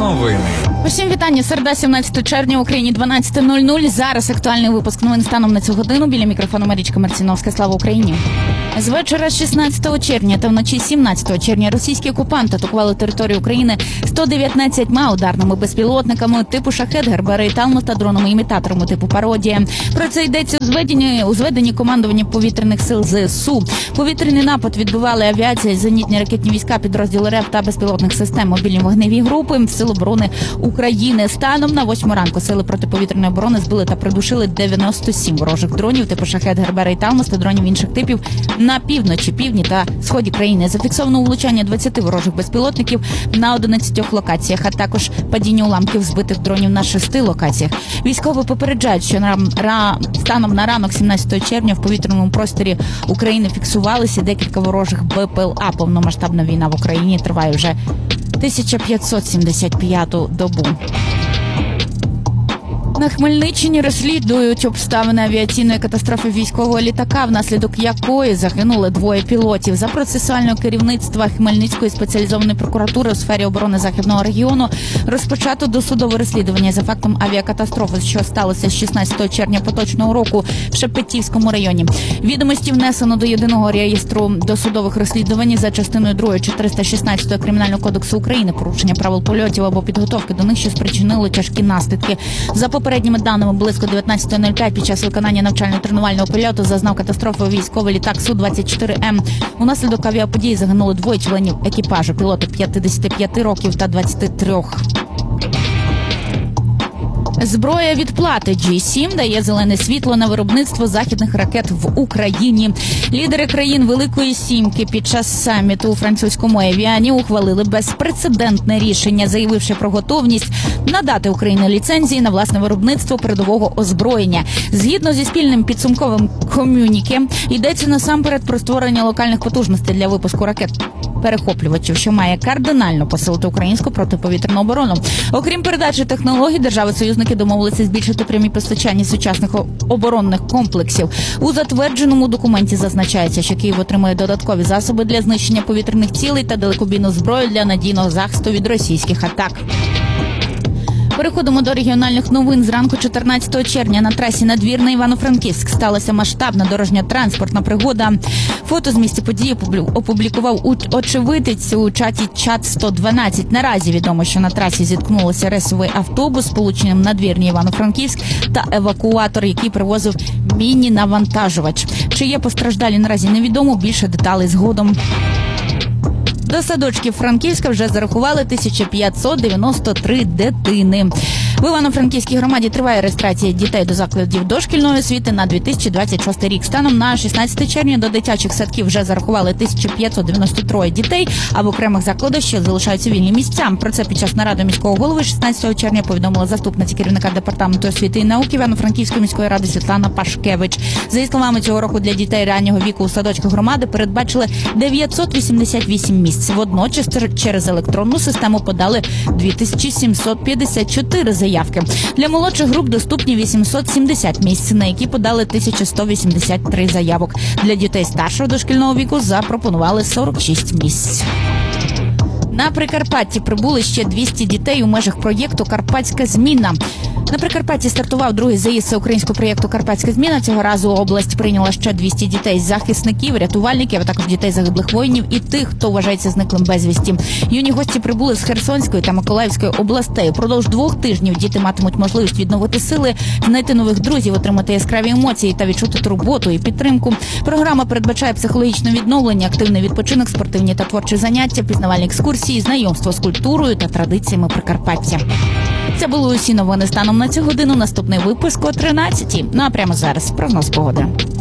Новини. Усім вітання. Середа, 17 червня, в Україні 12:00. Зараз актуальний випуск новин станом на цю годину. Біля мікрофону Марічка Марціновська. Слава Україні. З вечора 16 червня та вночі 17 червня російські окупанти атакували територію України 119 ударними безпілотниками типу «Шахед», «Гербера» «Талмус» та дронами-імітаторами типу «Пародія». Про це йдеться у зведенні командування повітряних сил ЗСУ. Повітряний напад відбивали авіація, зенітні ракетні війська, підрозділи РЕБ та безпілотних систем, мобільні вогневі групи Сил оборони України. Станом на 8 ранку сили протиповітряної оборони збили та придушили 97 ворожих дронів типу «Шахед», «Гербера» «Талмус» та дронів інших типів на півночі, півдні та сході країни. Зафіксовано влучання 20 ворожих безпілотників на 11 локаціях, а також падіння уламків збитих дронів на 6 локаціях. Військові попереджають, що станом на ранок 17 червня в повітряному просторі України фіксувалися декілька ворожих БПЛА. Повномасштабна війна в Україні триває вже 1575-ту добу. На Хмельниччині розслідують обставини авіаційної катастрофи військового літака, внаслідок якої загинули 2 пілотів. За процесуального керівництва Хмельницької спеціалізованої прокуратури у сфері оборони Західного регіону розпочато досудове розслідування за фактом авіакатастрофи, що сталося 16 червня поточного року в Шепетівському районі. Відомості внесено до єдиного реєстру досудових розслідувань за частиною 2 416 Кримінального кодексу України, порушення правил польотів або підготовки до них, що спричинило тяжкі наслідки. За попередніми даними, близько 19:05 під час виконання навчально-тренувального польоту зазнав катастрофи військовий літак Су-24М. Унаслідок авіаподії загинули 2 членів екіпажу, пілоти 55 років та 23. Зброя відплати G7 дає зелене світло на виробництво західних ракет в Україні. Лідери країн Великої Сімки під час саміту у французькому Евіані ухвалили безпрецедентне рішення, заявивши про готовність надати Україні ліцензії на власне виробництво передового озброєння. Згідно зі спільним підсумковим комюніке, йдеться насамперед про створення локальних потужностей для випуску ракет-перехоплювачів, що має кардинально посилити українську протиповітряну оборону. Окрім передачі технологій, держави-союзники домовилися збільшити прямі постачання сучасних оборонних комплексів. У затвердженому документі зазначається, що Київ отримує додаткові засоби для знищення повітряних цілей та далекобійну зброю для надійного захисту від російських атак. Переходимо до регіональних новин. Зранку 14 червня на трасі Надвірна Івано-Франківськ сталася масштабна дорожньо-транспортна пригода. Фото з місця події опублікував очевидець у чаті «Чат-112». Наразі відомо, що на трасі зіткнулося рейсовий автобус з полученням Надвірні Івано-Франківськ та евакуатор, який привозив міні-навантажувач. Чи є постраждалі, наразі невідомо. Більше деталей згодом. До садочків Франківська вже зарахували 1593 дитини. В Івано-Франківській громаді триває реєстрація дітей до закладів дошкільної освіти на 2026 рік. Станом на 16 червня до дитячих садків вже зарахували 1593 дітей, а в окремих закладах ще залишаються вільні місця. Про це під час наради міського голови 16 червня повідомила заступниця керівника департаменту освіти і науки Івано-Франківської міської ради Світлана Пашкевич. За її словами, цього року для дітей раннього віку у садочках громади передбачили 988 місць. Водночас через електронну систему подали 2754 заявки. Для молодших груп доступні 870 місць, на які подали 1183 заявок. Для дітей старшого дошкільного віку запропонували 46 місць. На Прикарпатті прибули ще 200 дітей у межах проєкту «Карпатська зміна». На Прикарпатті стартував другий заїзд всеукраїнського проєкту «Карпатська зміна». Цього разу область прийняла ще 200 дітей, захисників, рятувальників, а також дітей загиблих воїнів і тих, хто вважається зниклим безвісті. Юні гості прибули з Херсонської та Миколаївської областей. Упродовж 2 тижнів діти матимуть можливість відновити сили, знайти нових друзів, отримати яскраві емоції та відчути турботу і підтримку. Програма передбачає психологічне відновлення, активний відпочинок, спортивні та творчі заняття, пізнавальні екскурсії, знайомство з культурою та традиціями Прикарпаття. Це були усі новини станом на цю годину. Наступний випуск о 13:00. Ну а прямо зараз прогноз погоди.